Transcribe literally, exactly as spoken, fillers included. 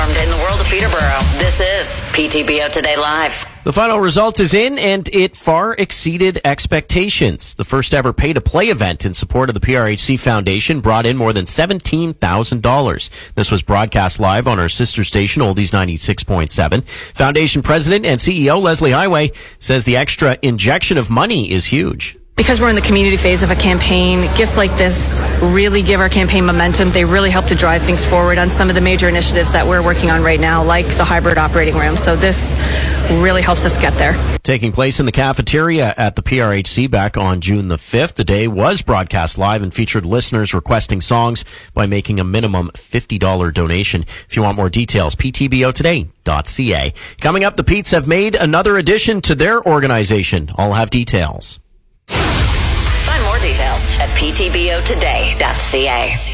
informed in the world of Peterborough. This is P T B O Today Live. The final result is in, and it far exceeded expectations. The first ever pay-to-play event in support of the P R H C Foundation brought in more than seventeen thousand dollars. This was broadcast live on our sister station, Oldies ninety-six point seven. Foundation President and C E O Leslie Highway says the extra injection of money is huge. Because we're in the community phase of a campaign, gifts like this really give our campaign momentum. They really help to drive things forward on some of the major initiatives that we're working on right now, like the hybrid operating room. So this really helps us get there. Taking place in the cafeteria at the P R H C back on June the fifth. The day was broadcast live and featured listeners requesting songs by making a minimum fifty dollars donation. If you want more details, p t b o today dot c a. Coming up, the Peets have made another addition to their organization. I'll have details. Find more details at p t b o today dot c a.